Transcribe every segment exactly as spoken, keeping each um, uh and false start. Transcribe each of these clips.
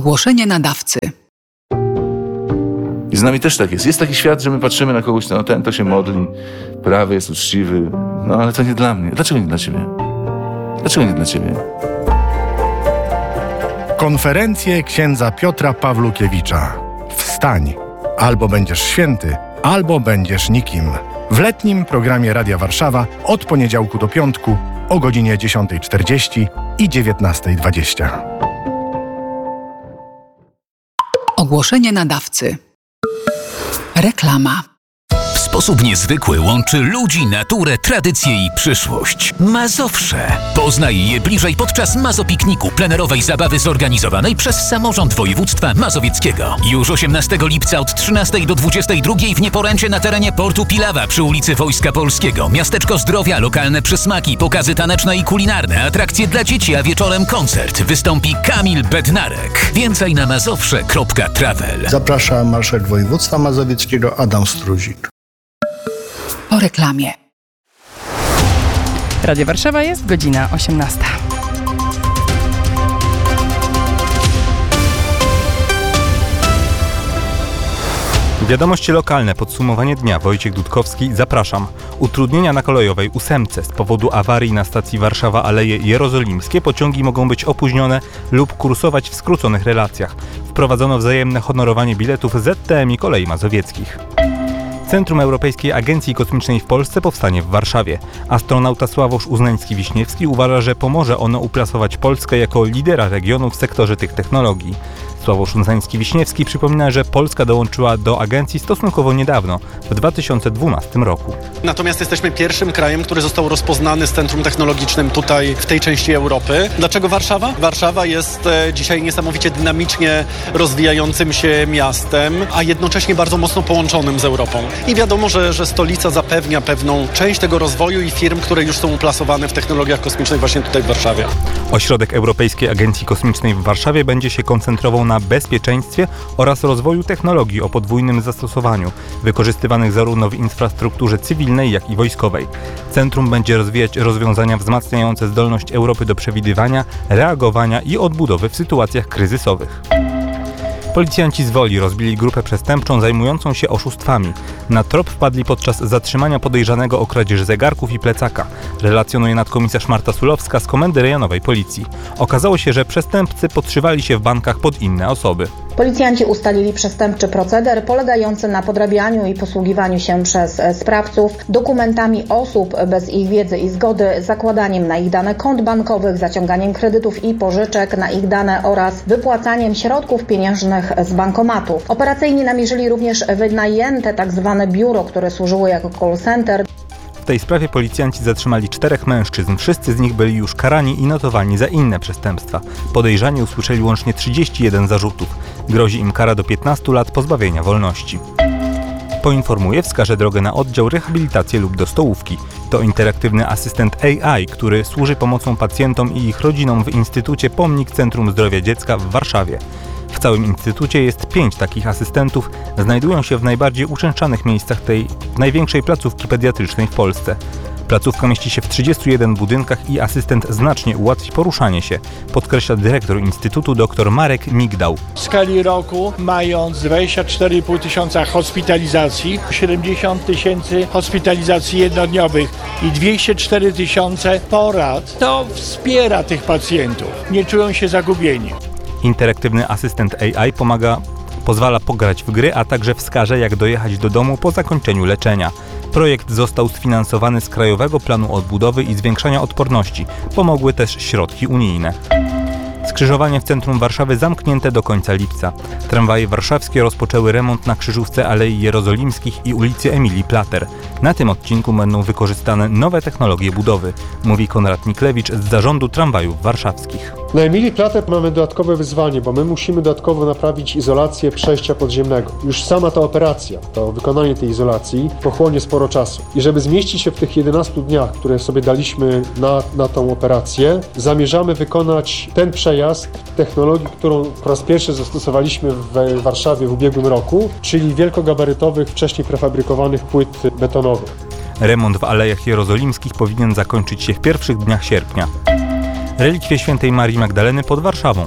Ogłoszenie nadawcy. I z nami też tak jest. Jest taki świat, że my patrzymy na kogoś, no ten to się modli, prawy jest uczciwy, no ale to nie dla mnie. Dlaczego nie dla ciebie? Dlaczego nie dla ciebie? Konferencje księdza Piotra Pawlukiewicza. Wstań! Albo będziesz święty, albo będziesz nikim. W letnim programie Radia Warszawa od poniedziałku do piątku o godzinie dziesiąta czterdzieści i dziewiętnasta dwadzieścia. Ogłoszenie nadawcy. Reklama. W sposób niezwykły łączy ludzi, naturę, tradycję i przyszłość. Mazowsze. Poznaj je bliżej podczas Mazopikniku, plenerowej zabawy zorganizowanej przez Samorząd Województwa Mazowieckiego. Już osiemnastego lipca od trzynastej do dwudziestej drugiej w Nieporęcie na terenie portu Pilawa przy ulicy Wojska Polskiego. Miasteczko Zdrowia, lokalne przysmaki, pokazy taneczne i kulinarne, atrakcje dla dzieci, a wieczorem koncert. Wystąpi Kamil Bednarek. Więcej na mazowsze kropka travel. Zaprasza marszałek województwa mazowieckiego Adam Struzik. Po reklamie. Radio Warszawa, jest godzina osiemnasta. Wiadomości lokalne, podsumowanie dnia. Wojciech Dudkowski, zapraszam. Utrudnienia na kolejowej ósemce. Z powodu awarii na stacji Warszawa Aleje Jerozolimskie pociągi mogą być opóźnione lub kursować w skróconych relacjach. Wprowadzono wzajemne honorowanie biletów Z T M i Kolei Mazowieckich. Centrum Europejskiej Agencji Kosmicznej w Polsce powstanie w Warszawie. Astronauta Sławosz Uznański-Wiśniewski uważa, że pomoże ono uplasować Polskę jako lidera regionu w sektorze tych technologii. Sławosz Uznański-Wiśniewski przypomina, że Polska dołączyła do agencji stosunkowo niedawno, w dwa tysiące dwunastym roku. Natomiast jesteśmy pierwszym krajem, który został rozpoznany z centrum technologicznym tutaj w tej części Europy. Dlaczego Warszawa? Warszawa jest e, dzisiaj niesamowicie dynamicznie rozwijającym się miastem, a jednocześnie bardzo mocno połączonym z Europą. I wiadomo, że, że stolica zapewnia pewną część tego rozwoju i firm, które już są uplasowane w technologiach kosmicznych właśnie tutaj w Warszawie. Ośrodek Europejskiej Agencji Kosmicznej w Warszawie będzie się koncentrował na bezpieczeństwie oraz rozwoju technologii o podwójnym zastosowaniu, wykorzystywanych zarówno w infrastrukturze cywilnej, jak i wojskowej. Centrum będzie rozwijać rozwiązania wzmacniające zdolność Europy do przewidywania, reagowania i odbudowy w sytuacjach kryzysowych. Policjanci z Woli rozbili grupę przestępczą zajmującą się oszustwami. Na trop wpadli podczas zatrzymania podejrzanego o kradzież zegarków i plecaka. Relacjonuje nadkomisarz Marta Sulowska z Komendy Rejonowej Policji. Okazało się, że przestępcy podszywali się w bankach pod inne osoby. Policjanci ustalili przestępczy proceder polegający na podrabianiu i posługiwaniu się przez sprawców dokumentami osób bez ich wiedzy i zgody, zakładaniem na ich dane kont bankowych, zaciąganiem kredytów i pożyczek na ich dane oraz wypłacaniem środków pieniężnych z bankomatów. Operacyjni namierzyli również wynajęte tzw. biuro, które służyło jako call center. W tej sprawie policjanci zatrzymali czterech mężczyzn. Wszyscy z nich byli już karani i notowani za inne przestępstwa. Podejrzani usłyszeli łącznie trzydzieści jeden zarzutów. Grozi im kara do piętnastu lat pozbawienia wolności. Poinformuje, wskaże drogę na oddział, rehabilitację lub do stołówki. To interaktywny asystent A I, który służy pomocą pacjentom i ich rodzinom w Instytucie Pomnik Centrum Zdrowia Dziecka w Warszawie. W całym instytucie jest pięć takich asystentów, znajdują się w najbardziej uczęszczanych miejscach tej największej placówki pediatrycznej w Polsce. Placówka mieści się w trzydziestu jeden budynkach i asystent znacznie ułatwi poruszanie się, podkreśla dyrektor Instytutu dr Marek Migdał. W skali roku, mając dwadzieścia cztery i pół tysiąca hospitalizacji, siedemdziesiąt tysięcy hospitalizacji jednodniowych i dwieście cztery tysiące porad, to wspiera tych pacjentów. Nie czują się zagubieni. Interaktywny asystent A I pomaga, pozwala pograć w gry, a także wskaże, jak dojechać do domu po zakończeniu leczenia. Projekt został sfinansowany z Krajowego Planu Odbudowy i Zwiększania Odporności. Pomogły też środki unijne. Skrzyżowanie w centrum Warszawy zamknięte do końca lipca. Tramwaje warszawskie rozpoczęły remont na krzyżówce Alei Jerozolimskich i ulicy Emilii Plater. Na tym odcinku będą wykorzystane nowe technologie budowy, mówi Konrad Niklewicz z Zarządu Tramwajów Warszawskich. Na Emilii Plater mamy dodatkowe wyzwanie, bo my musimy dodatkowo naprawić izolację przejścia podziemnego. Już sama ta operacja, to wykonanie tej izolacji pochłonie sporo czasu. I żeby zmieścić się w tych jedenastu dniach, które sobie daliśmy na, na tą operację, zamierzamy wykonać ten przejazd technologii, którą po raz pierwszy zastosowaliśmy w Warszawie w ubiegłym roku, czyli wielkogabarytowych, wcześniej prefabrykowanych płyt betonowych. Remont w Alejach Jerozolimskich powinien zakończyć się w pierwszych dniach sierpnia. Relikwie świętej Marii Magdaleny pod Warszawą. W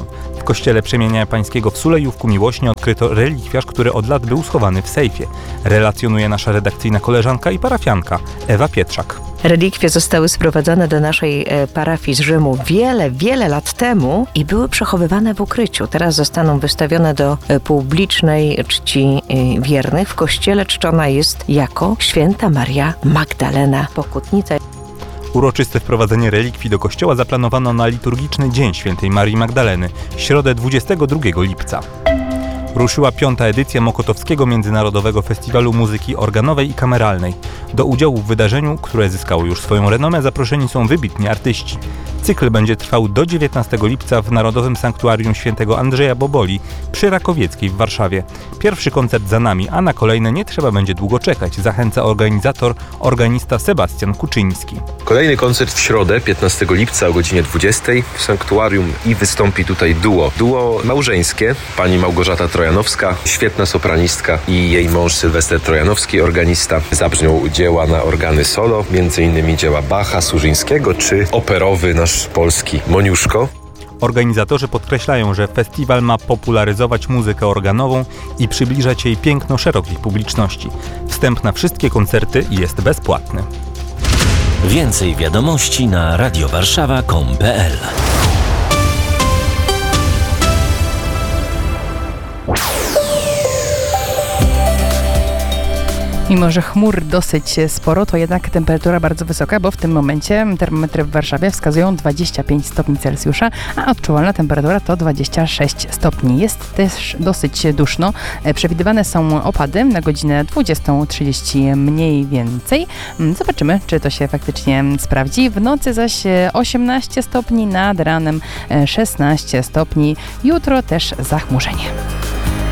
W kościele Przemieniania Pańskiego w Sulejówku Miłośnie odkryto relikwiarz, który od lat był schowany w sejfie. Relacjonuje nasza redakcyjna koleżanka i parafianka Ewa Pietrzak. Relikwie zostały sprowadzone do naszej parafii z Rzymu wiele, wiele lat temu i były przechowywane w ukryciu. Teraz zostaną wystawione do publicznej czci wiernych. W kościele czczona jest jako święta Maria Magdalena Pokutnica. Uroczyste wprowadzenie relikwii do kościoła zaplanowano na liturgiczny Dzień Świętej Marii Magdaleny, środę dwudziestego drugiego lipca. Ruszyła piąta edycja Mokotowskiego Międzynarodowego Festiwalu Muzyki Organowej i Kameralnej. Do udziału w wydarzeniu, które zyskało już swoją renomę, zaproszeni są wybitni artyści. Cykl będzie trwał do dziewiętnastego lipca w Narodowym Sanktuarium Świętego Andrzeja Boboli przy Rakowieckiej w Warszawie. Pierwszy koncert za nami, a na kolejne nie trzeba będzie długo czekać, zachęca organizator, organista Sebastian Kuczyński. Kolejny koncert w środę, piętnastego lipca o godzinie dwudziestej w Sanktuarium i wystąpi tutaj duo. Duo małżeńskie, pani Małgorzata Trojanowska, świetna sopranistka i jej mąż Sylwester Trojanowski, organista. Zabrzmią dzieła na organy solo, między innymi dzieła Bacha, Surzyńskiego czy operowy nasz polski Moniuszko. Organizatorzy podkreślają, że festiwal ma popularyzować muzykę organową i przybliżać jej piękno szerokiej publiczności. Wstęp na wszystkie koncerty jest bezpłatny. Więcej wiadomości na radiowarszawa kropka com kropka p l. Mimo że chmur dosyć sporo, to jednak temperatura bardzo wysoka, bo w tym momencie termometry w Warszawie wskazują dwadzieścia pięć stopni Celsjusza, a odczuwalna temperatura to dwadzieścia sześć stopni. Jest też dosyć duszno. Przewidywane są opady na godzinę dwudziestą trzydzieści mniej więcej. Zobaczymy, czy to się faktycznie sprawdzi. W nocy zaś osiemnaście stopni, nad ranem szesnaście stopni. Jutro też zachmurzenie.